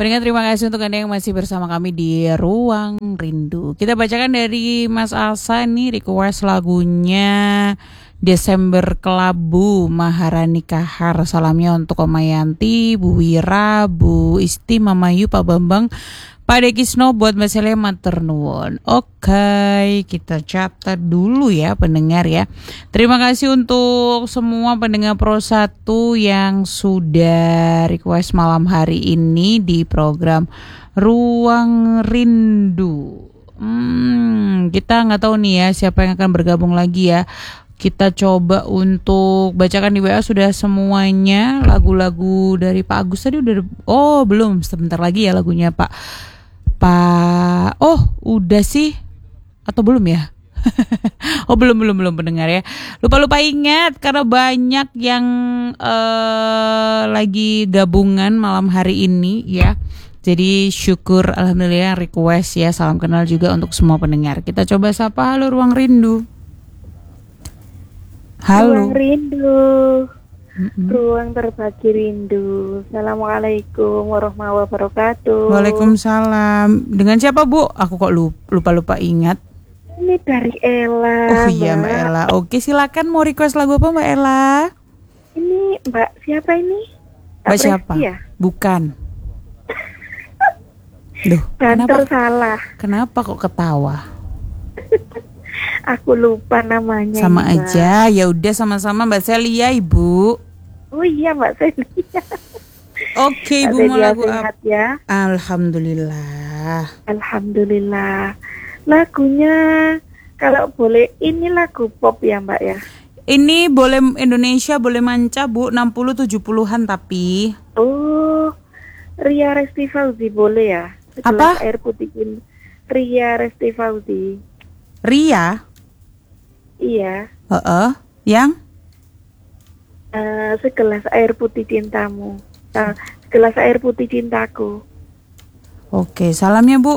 Pendengar, terima kasih untuk Anda yang masih bersama kami di Ruang Rindu. Kita bacakan dari Mas Asa nih, request lagunya Desember Kelabu Maharani Kahar. Salamnya untuk Oma Yanti, Bu Wira, Bu Isti, Mama Yu, Pak Bambang, Pak Dekisno, buat Mbak Celia matur nuwun. Oke, kita catat dulu ya pendengar ya. Terima kasih untuk semua pendengar Pro 1 yang sudah request malam hari ini di program Ruang Rindu. Kita nggak tahu nih ya siapa yang akan bergabung lagi ya. Kita coba untuk bacakan di WA sudah semuanya. Lagu-lagu dari Pak Agus tadi udah. Oh belum, sebentar lagi ya lagunya udah sih atau belum ya? Oh belum pendengar ya. Lupa ingat karena banyak yang lagi gabungan malam hari ini ya. Jadi syukur alhamdulillah request ya. Salam kenal juga untuk semua pendengar. Kita coba sapa. Halo Ruang Rindu. Halo. Ruang Rindu. Ruang terbagi rindu. Assalamualaikum warahmatullahi wabarakatuh. Waalaikumsalam. Dengan siapa Bu? Aku kok lupa ingat. Ini dari Ella. Oh iya Mbak Ella. Oke, silakan mau request lagu apa Mbak Ella? Ini Mbak siapa ini? Mbak siapa? Ya? Bukan. Duh, Banter salah. Kenapa kok ketawa? Aku lupa namanya. Sama ini, aja. Ya udah sama-sama Mbak Celia Ibu. Oh iya Mbak Celia. Oke, Ibu mau lagu apa? Ya. Alhamdulillah. Lagunya kalau boleh ini lagu pop ya Mbak ya. Ini boleh Indonesia, boleh manca Bu, 60-70-an tapi. Oh, Ria Resti Fauzi boleh ya? Apa? Air putih Ria Resti Fauzi. Ria? Iya. Yang? Segelas air putih cintamu. Segelas air putih cintaku. Oke, salamnya Bu.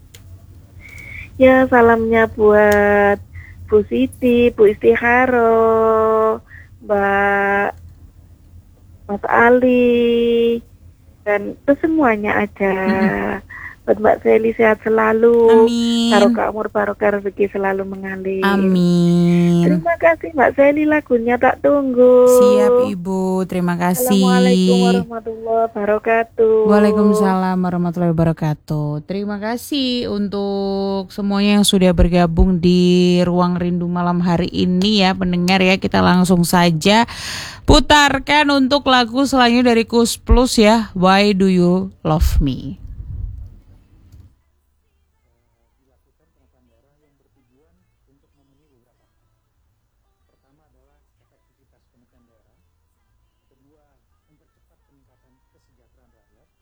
Ya, salamnya buat Bu Siti, Bu Istiharo, Mbak Mas Ali, dan itu semuanya ada. Buat Mbak Seli sehat selalu. Amin. Barokah umur, barokah rezeki selalu mengalir. Amin. Terima kasih Mbak Seli, lagunya tak tunggu. Siap Ibu, terima kasih. Assalamualaikum warahmatullahi wabarakatuh. Waalaikumsalam warahmatullahi wabarakatuh. Terima kasih untuk semuanya yang sudah bergabung di Ruang Rindu malam hari ini ya pendengar ya. Kita langsung saja putarkan untuk lagu selanjutnya dari Kus Plus ya. Why Do You Love Me? Kedua, mempercepat peningkatan kesejahteraan rakyat.